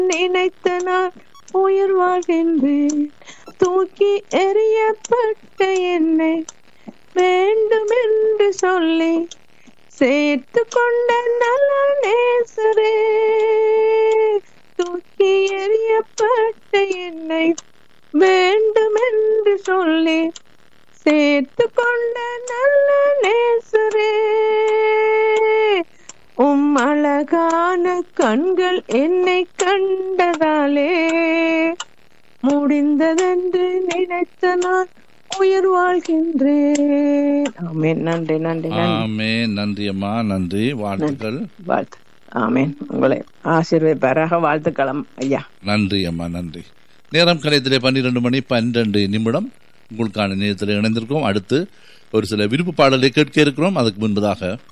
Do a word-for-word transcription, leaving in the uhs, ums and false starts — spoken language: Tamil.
நினைத்த நான் உயிர் வாழ்கின்றேன். தூக்கி எறியப்பட்ட என்னை வேண்டும் என்று சொல்லி சேர்த்து கொண்ட நல்ல நேசரே. தூக்கி எறியப்பட்ட என்னை வேண்டும் என்று சொல்லி சேர்த்து கொண்ட நல்ல நேசரே. உம் அழகான கண்கள் என்னை கண்டதாலே முடிந்ததென்று நினைத்த நான் உயிர் வாழ்கின்றேன். ஆமென். நன்றி நன்றி ஆமென். நன்றி அம்மா, நன்றி. வாழ்த்துக்கள். வாழ்த்து. ஆமென். உங்களை ஆசீர்வதிப்பாராக. வாழ்த்துக்களம் ஐயா. நன்றி அம்மா, நன்றி. நேரம் கலையத்திலே பன்னிரண்டு மணி பன்னிரண்டு நிமிடம். உங்களுக்கான நேரத்தில் இணைந்திருக்கோம். அடுத்து ஒரு சில விருப்பு பாடலை கேட்க இருக்கிறோம். அதுக்கு முன்பதாக